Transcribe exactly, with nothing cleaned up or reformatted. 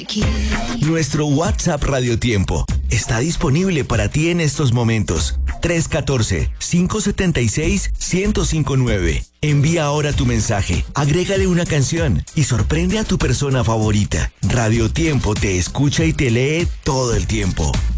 Nuestro WhatsApp Radio Tiempo está disponible para ti en estos momentos. tres uno cuatro, cinco siete seis, uno cero cinco nueve. Envía ahora tu mensaje, agrégale una canción y sorprende a tu persona favorita. Radio Tiempo te escucha y te lee todo el tiempo.